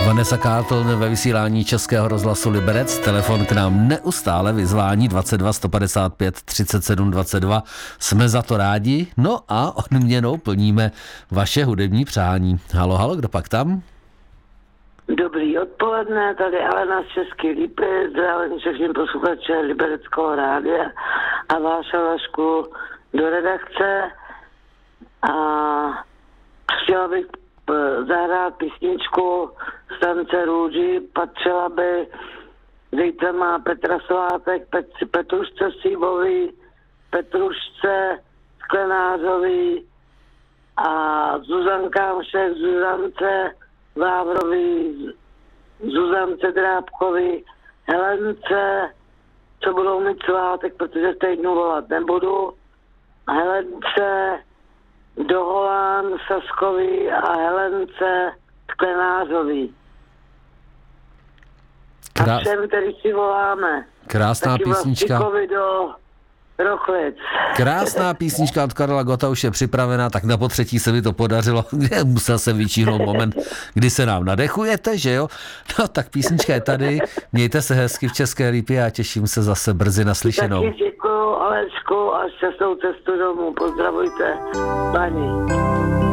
Vanessa Carlton ve vysílání Českého rozhlasu Liberec. Telefon k nám neustále vyzvání 22 155 37 22. Jsme za to rádi. No a odměnou plníme vaše hudební přání. Halo, kdo pak tam? Dobrý odpoledne, tady Alena z České Lípy, zdravím všechny posluchače Libereckého rádia a Váša Vašku do redakce. A chtěla bych zahrát písničku Stance růží, patřila by zítra má Petra svátek, Petrušce Sýbový, Petrušce Sklenářový a Zuzankám všech, Zuzance Vávrový, Zuzance Drábkový, Helence, co budou mít svátek, protože stejnou volat nebudu, Helence Doholán Saskový a Helence Sklenářový. A všem, který si voláme. Krásná taky písnička. Do Rochlic. Krásná písnička od Karla Gotta už je připravená, tak na potřetí se mi to podařilo. Musel jsem vyčíhnout moment, kdy se nám nadechujete, že jo? No tak písnička je tady, mějte se hezky v České Lípě a těším se zase brzy naslyšenou. Taky děkuju Alečku a šťastnou cestu domů. Pozdravujte, paní.